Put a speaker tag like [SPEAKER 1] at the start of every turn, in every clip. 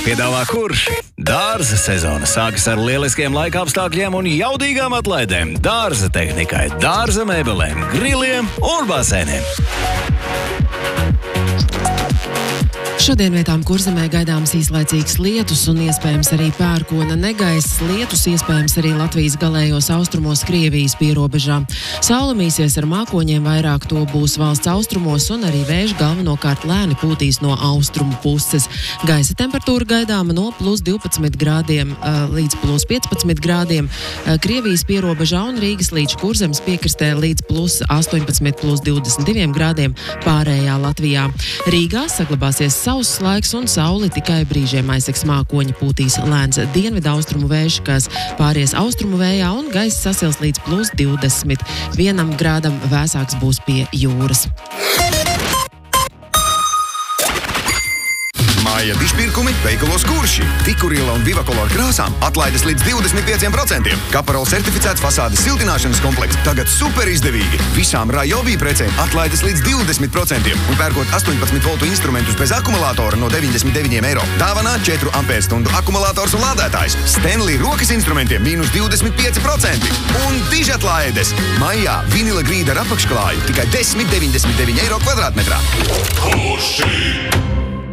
[SPEAKER 1] piedāvā Kurš. Dārza sezona sākas ar lieliskiem laika apstākļiem un jaudīgām atlaidēm dārza tehnikai, dārza mēbelēm, griliem un basēniem.
[SPEAKER 2] Šodien vietām Kurzemē gaidāms īslaicīgs lietus un iespējams arī pērkona negaiss. Lietus iespējams arī Latvijas galējos austrumos Krievijas pierobežā. Saule mīsies ar mākoņiem, vairāk to būs valsts austrumos un arī vējš galvenokārt lēni pūtīs no austrumu puses. Gaisa temperatūra gaidāma no plus 12 grādiem līdz plus 15 grādiem Krievijas pierobežā un Rīgas līdz Kurzemes piekrastē līdz plus 18, plus 22 grādiem pārējā Latvijā. Rīgā saglabāsies sauss laiks un sauli tikai brīžiem aizsegs mākoņi, pūtīs lēns dienvidu austrumu vējš, kas pāries austrumu vējā un gaiss sasils līdz plus 21 grādam, vēsāks būs pie jūras.
[SPEAKER 3] Māja dišpirkumi veikalos Kurši. Tikuriela un Vivakolor krāsām atlaides līdz 25%. Kaparol certificēts fasādes siltināšanas komplekts tagad super izdevīgi. Visām Rajobī precēm atlaides līdz 20%. Un pērkot 18 voltu instrumentus bez akumulātora no 99 eiro. Dāvanā 4 ampērstundu akumulators un lādētājs. Stanley rokas instrumentiem mīnus 25%. Un dižatlaides. Maijā vinila grīda ar apakšklāju tikai 10,99 eiro kvadrātmetrā. Kurši!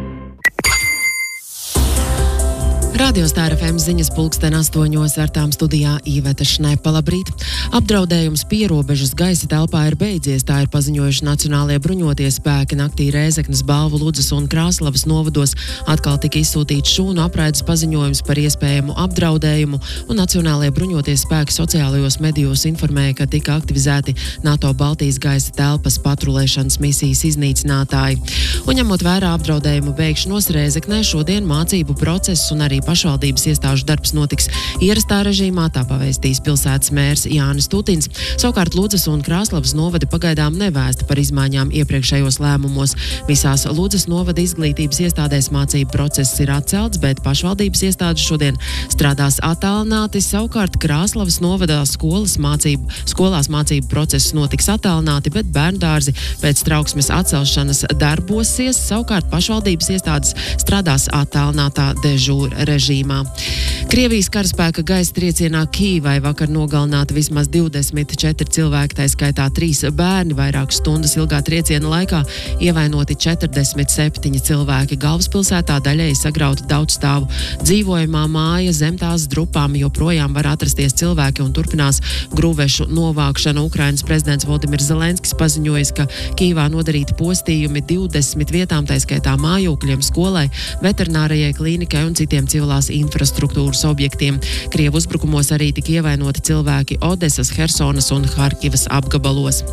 [SPEAKER 2] Radio Star FM ziņas pulksten 8 ar tām studijā Īveta Šnepa. Labrīt! Apdraudējums pierobežas gaisa telpā ir beidzies, tā ir paziņojuši Nacionālie bruņotie spēki. Naktī Rēzeknes, Balvu, Ludzas un Krāslavas novados atkal tika izsūtīts šūnu apraides paziņojums par iespējamu apdraudējumu, un Nacionālie bruņotie spēki sociālajos medijos informēja, ka tika aktivizēti NATO Baltijas gaisa telpas patrulēšanas misijas iznīcinātāji. Un ņemot vērā apdraudējumu beigšanos Rēzeknē, šodien mācību process un arī pašvaldības iestāžu darbs notiks ierastā režīmā, tā pavēstīs pilsētas mērs Jānis Tutins. Savukārt Ludzas un Krāslavas novadi pagaidām nevēsta par izmaiņām iepriekšējos lēmumos. Visās Ludzas novada izglītības iestādēs mācību process ir atcelts, bet pašvaldības iestādes šodien strādās attālināti. Savukārt Krāslavas novadā skolās mācību process notiks attālināti, bet bērndārzi pēc trauksmes atcelšanas darbosies. Savukārt pašvaldības iestādes strādās attālinātā dežūra režīmā. Krievijas karaspēka gaisa triecienā Kīvai vakar nogalināti vismaz 24 cilvēki, tā skaitā 3 bērni. Vairākas stundas ilgā trieciena laikā ievainoti 47 cilvēki. Galvaspilsētā daļēji sagrauta daudzstāvu dzīvojamā māja, zem tās drupām joprojām var atrasties cilvēki un turpinās grūvešu novākšanu. Ukrainas prezidents Volodimirs Zelenskis paziņojis, ka Kīvā nodarīti postījumi 20 vietām, tā skaitā mājokļiem, skolai, veterinārajai klīnikai un citiem civilās infrastruktūras objektiem. Krievu uzbrukumos arī tika ievainoti cilvēki Odesas, Hersonas un Harkivas apgabalos.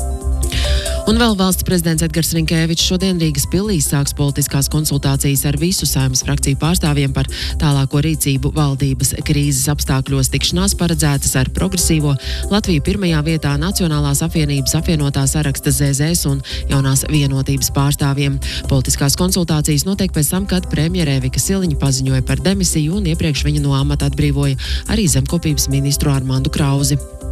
[SPEAKER 2] Un vēl valsts prezidents Edgars Rinkēvičs šodien Rīgas pilī sāks politiskās konsultācijas ar visu Saeimas frakciju pārstāvjiem par tālāko rīcību valdības krīzes apstākļos. Tikšanās paredzētas ar progresīvo Latviju pirmajā vietā Nacionālās apvienības apvienotā saraksta ZZS un jaunās vienotības pārstāvjiem. Politiskās konsultācijas notiek pēc tam, kad premjere Evika Siliņa paziņoja par demisiju un iepriekš viņa no amata atbrīvoja arī zemkopības ministru Armandu Krauzi.